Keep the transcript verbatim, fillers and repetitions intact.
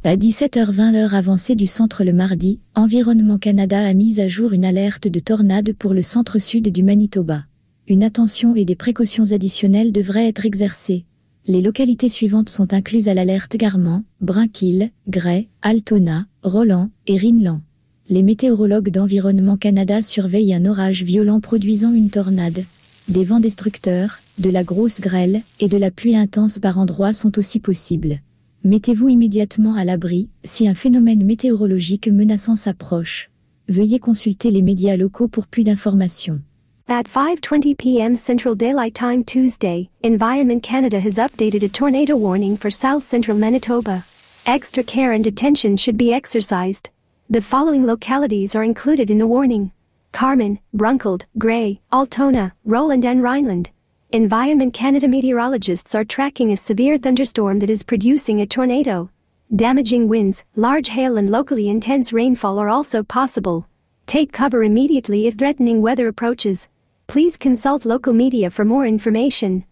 À dix-sept heures vingt l'heure avancée du centre le mardi, Environnement Canada a mis à jour une alerte de tornade pour le centre-sud du Manitoba. Une attention et des précautions additionnelles devraient être exercées. Les localités suivantes sont incluses à l'alerte: Garman, Brinkill, Gray, Altona, Roland et Rhineland. Les météorologues d'Environnement Canada surveillent un orage violent produisant une tornade. Des vents destructeurs, de la grosse grêle et de la pluie intense par endroits sont aussi possibles. Mettez-vous immédiatement à l'abri si un phénomène météorologique menaçant s'approche. Veuillez consulter les médias locaux pour plus d'informations. At five twenty p m Central Daylight Time Tuesday, Environment Canada has updated a tornado warning for South Central Manitoba. Extra care and attention should be exercised. The following localities are included in the warning: Carman, Brunkild, Gray, Altona, Roland and Rhineland. Environment Canada meteorologists are tracking a severe thunderstorm that is producing a tornado. Damaging winds, large hail and locally intense rainfall are also possible. Take cover immediately if threatening weather approaches. Please consult local media for more information.